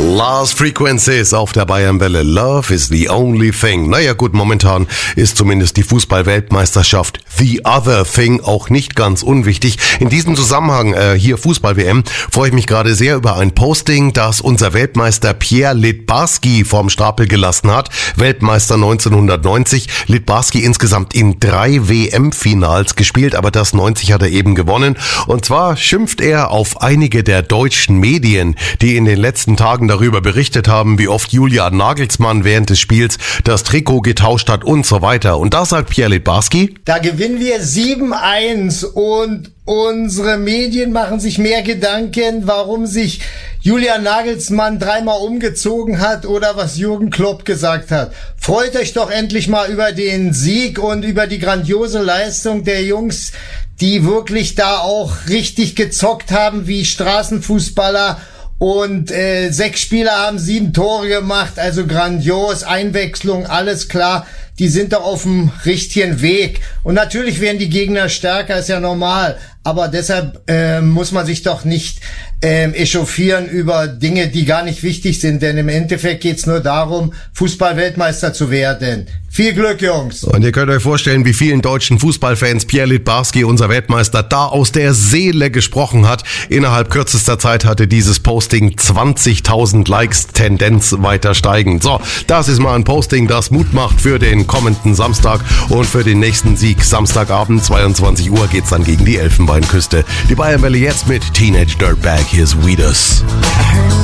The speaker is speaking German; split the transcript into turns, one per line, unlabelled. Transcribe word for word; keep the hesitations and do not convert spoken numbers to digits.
Last Frequencies auf der Bayernwelle. Love is the only thing. Naja gut, momentan ist zumindest die Fußball-Weltmeisterschaft the other thing auch nicht ganz unwichtig. In diesem Zusammenhang, äh, hier Fußball-W M, freue ich mich gerade sehr über ein Posting, das unser Weltmeister Pierre Littbarski vom Stapel gelassen hat. Weltmeister neunzehnhundertneunzig. Littbarski insgesamt in drei W M-Finals gespielt, aber das neunzig hat er eben gewonnen. Und zwar schimpft er auf einige der deutschen Medien, die in den letzten Tagen darüber berichtet haben, wie oft Julian Nagelsmann während des Spiels das Trikot getauscht hat und so weiter. Und da sagt Pierre Littbarski:
Da gewinnen wir sieben eins und unsere Medien machen sich mehr Gedanken, warum sich Julian Nagelsmann dreimal umgezogen hat oder was Jürgen Klopp gesagt hat. Freut euch doch endlich mal über den Sieg und über die grandiose Leistung der Jungs, die wirklich da auch richtig gezockt haben wie Straßenfußballer. Und äh, sechs Spieler haben sieben Tore gemacht, also grandios, Einwechslung, alles klar. Die sind doch auf dem richtigen Weg. Und natürlich werden die Gegner stärker, ist ja normal. Aber deshalb äh, muss man sich doch nicht äh, echauffieren über Dinge, die gar nicht wichtig sind. Denn im Endeffekt geht's nur darum, Fußball-Weltmeister zu werden. Viel Glück, Jungs.
Und ihr könnt euch vorstellen, wie vielen deutschen Fußballfans Pierre Littbarski, unser Weltmeister, da aus der Seele gesprochen hat. Innerhalb kürzester Zeit hatte dieses Posting zwanzigtausend Likes, Tendenz weiter steigend. So, das ist mal ein Posting, das Mut macht für den kommenden Samstag und für den nächsten Sieg. Samstagabend, zweiundzwanzig Uhr, geht's dann gegen die Elfenbeinküste. Die Bayernwelle jetzt mit Teenage Dirtbag. Here's Weedus.